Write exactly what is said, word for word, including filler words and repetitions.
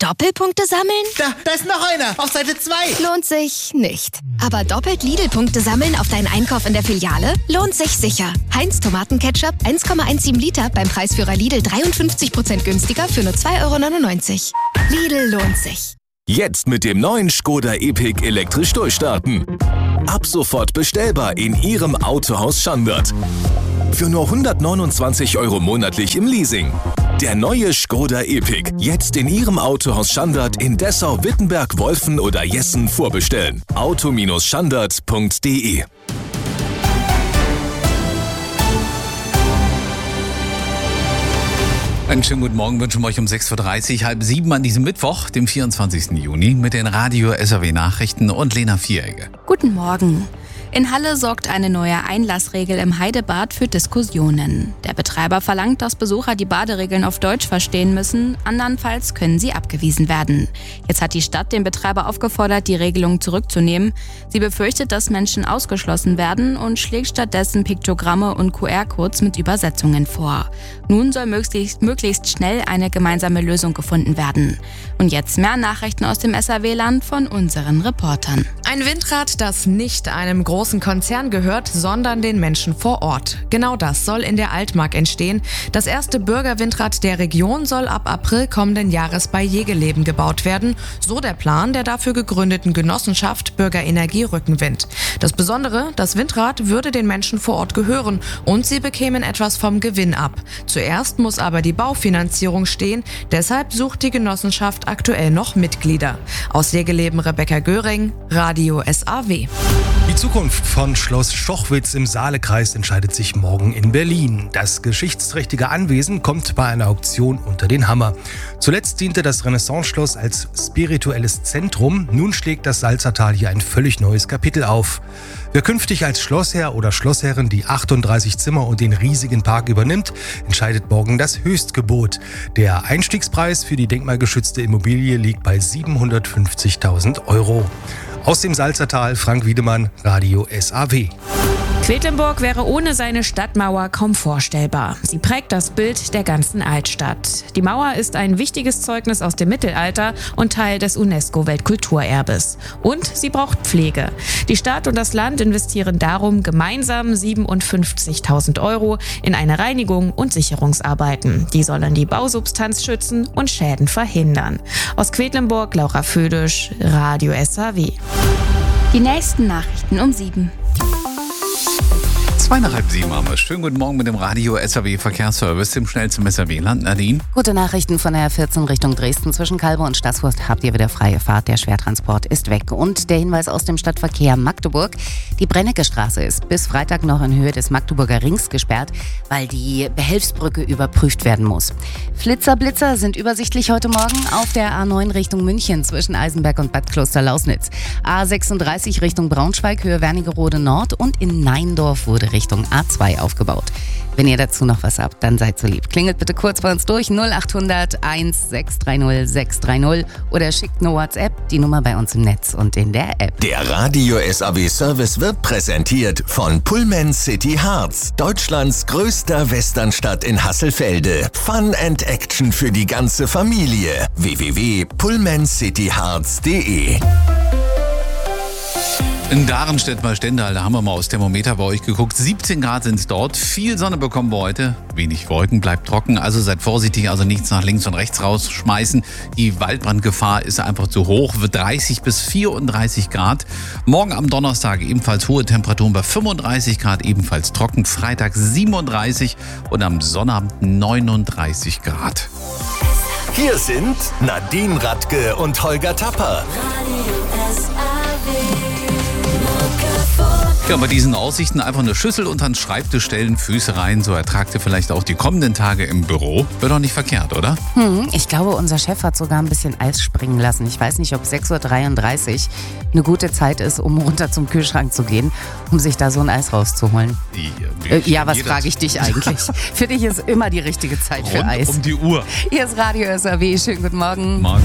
Doppelpunkte sammeln? Da, da ist noch einer, auf Seite zwei. Lohnt sich nicht. Aber doppelt Lidl-Punkte sammeln auf deinen Einkauf in der Filiale lohnt sich sicher. Heinz Tomatenketchup eins Komma siebzehn Liter beim Preisführer Lidl dreiundfünfzig Prozent günstiger für nur zwei Euro neunundneunzig. Lidl lohnt sich. Jetzt mit dem neuen Škoda Epiq elektrisch durchstarten. Ab sofort bestellbar in Ihrem Autohaus Schandert. Für nur hundertneunundzwanzig Euro monatlich im Leasing. Der neue Škoda Epiq. Jetzt in Ihrem Autohaus Schandert in Dessau, Wittenberg, Wolfen oder Jessen vorbestellen. auto schandert punkt de. Einen schönen guten Morgen wünschen wir euch um sechs Uhr dreißig, halb sieben an diesem Mittwoch, dem vierundzwanzigsten Juni, mit den Radio-S R W-Nachrichten und Lena Vieregge. Guten Morgen. In Halle sorgt eine neue Einlassregel im Heidebad für Diskussionen. Der Betreiber verlangt, dass Besucher die Baderegeln auf Deutsch verstehen müssen, andernfalls können sie abgewiesen werden. Jetzt hat die Stadt den Betreiber aufgefordert, die Regelung zurückzunehmen. Sie befürchtet, dass Menschen ausgeschlossen werden und schlägt stattdessen Piktogramme und Q R-Codes mit Übersetzungen vor. Nun soll möglichst, möglichst schnell eine gemeinsame Lösung gefunden werden. Und jetzt mehr Nachrichten aus dem S R W-Land von unseren Reportern. Ein Windrad, das nicht einem großen Konzern gehört, sondern den Menschen vor Ort. Genau das soll in der Altmark entstehen. Das erste Bürgerwindrad der Region soll ab April kommenden Jahres bei Jegeleben gebaut werden. So der Plan der dafür gegründeten Genossenschaft Bürgerenergie Rückenwind. Das Besondere, das Windrad würde den Menschen vor Ort gehören und sie bekämen etwas vom Gewinn ab. Zuerst muss aber die Baufinanzierung stehen. Deshalb sucht die Genossenschaft aktuell noch Mitglieder. Aus Jegeleben Rebecca Göring, Radio S A W. Die Zukunft von Schloss Schochwitz im Saalekreis entscheidet sich morgen in Berlin. Das geschichtsträchtige Anwesen kommt bei einer Auktion unter den Hammer. Zuletzt diente das Renaissance-Schloss als spirituelles Zentrum. Nun schlägt das Salzertal hier ein völlig neues Kapitel auf. Wer künftig als Schlossherr oder Schlossherrin die achtunddreißig Zimmer und den riesigen Park übernimmt, entscheidet morgen das Höchstgebot. Der Einstiegspreis für die denkmalgeschützte Immobilie liegt bei siebenhundertfünfzigtausend Euro. Aus dem Salzertal, Frank Wiedemann, Radio S A W. Quedlinburg wäre ohne seine Stadtmauer kaum vorstellbar. Sie prägt das Bild der ganzen Altstadt. Die Mauer ist ein wichtiges Zeugnis aus dem Mittelalter und Teil des UNESCO-Weltkulturerbes. Und sie braucht Pflege. Die Stadt und das Land investieren darum gemeinsam siebenundfünfzigtausend Euro in eine Reinigung und Sicherungsarbeiten. Die sollen die Bausubstanz schützen und Schäden verhindern. Aus Quedlinburg, Laura Födisch, Radio S A W. Die nächsten Nachrichten um sieben. Zwei nach halb sieben haben wir. Schönen guten Morgen mit dem Radio S R W Verkehrsservice, dem schnellsten S R W-Land. Nadine? Gute Nachrichten von der R vierzehn Richtung Dresden. Zwischen Kalbe und Stassfurt habt ihr wieder freie Fahrt. Der Schwertransport ist weg. Und der Hinweis aus dem Stadtverkehr Magdeburg. Die Brennecke-Straße ist bis Freitag noch in Höhe des Magdeburger Rings gesperrt, weil die Behelfsbrücke überprüft werden muss. Flitzer-Blitzer sind übersichtlich heute Morgen auf der A neun Richtung München zwischen Eisenberg und Bad Kloster-Lausnitz. A sechsunddreißig Richtung Braunschweig, Höhe Wernigerode Nord und in Neindorf wurde Richtung A zwei aufgebaut. Wenn ihr dazu noch was habt, dann seid so lieb. Klingelt bitte kurz bei uns durch null achthundert eins sechs drei null sechs drei null oder schickt eine WhatsApp, die Nummer bei uns im Netz und in der App. Der Radio S A W Service wird präsentiert von Pullman City Harz, Deutschlands größter Westernstadt in Hasselfelde. Fun and Action für die ganze Familie. w w w punkt pullman city harz punkt de. In Darenstedt bei Stendal, da haben wir mal aufs Thermometer bei euch geguckt. siebzehn Grad sind es dort. Viel Sonne bekommen wir heute. Wenig Wolken, bleibt trocken. Also seid vorsichtig, also nichts nach links und rechts rausschmeißen. Die Waldbrandgefahr ist einfach zu hoch. Wird dreißig bis vierunddreißig Grad. Morgen am Donnerstag ebenfalls hohe Temperaturen bei fünfunddreißig Grad, ebenfalls trocken. Freitag siebenunddreißig und am Sonnabend neununddreißig Grad. Hier sind Nadine Radke und Holger Tapper. Ja, bei diesen Aussichten einfach eine Schüssel unter den Schreibtisch stellen, Füße rein, so ertragt ihr vielleicht auch die kommenden Tage im Büro. Wird doch nicht verkehrt, oder? Hm, ich glaube, unser Chef hat sogar ein bisschen Eis springen lassen. Ich weiß nicht, ob sechs Uhr dreiunddreißig eine gute Zeit ist, um runter zum Kühlschrank zu gehen, um sich da so ein Eis rauszuholen. Ja, äh, ja was frage ich dich eigentlich? Für dich ist immer die richtige Zeit für Rund Eis. um die Uhr. Hier ist Radio S A W. Schönen guten Morgen. Morgen.